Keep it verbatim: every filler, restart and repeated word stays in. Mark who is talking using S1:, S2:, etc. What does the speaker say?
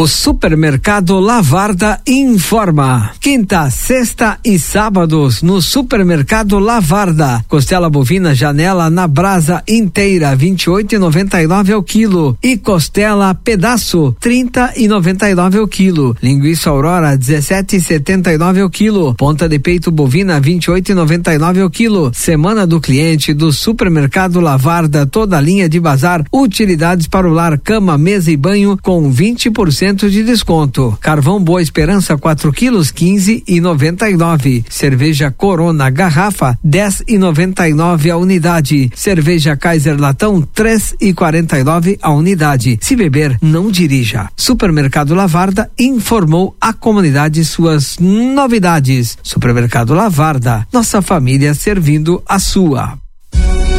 S1: O Supermercado Lavarda informa. Quinta, sexta e sábados no Supermercado Lavarda. Costela bovina janela na brasa inteira, vinte e oito e noventa e nove ao quilo. E costela pedaço, trinta e noventa e nove ao quilo. Linguiça Aurora, dezessete e setenta e nove ao quilo. Ponta de peito bovina, vinte e oito e noventa e nove ao quilo. Semana do cliente do Supermercado Lavarda, toda a linha de bazar, utilidades para o lar, cama, mesa e banho com vinte por cento de desconto. Carvão Boa Esperança, quatro quilos, quinze e noventa e nove. Cerveja Corona garrafa, dez e noventa e nove a unidade. Cerveja Kaiser latão, três e quarenta e nove a unidade. Se beber, não dirija. Supermercado Lavarda informou a comunidade suas novidades. Supermercado Lavarda, nossa família servindo a sua.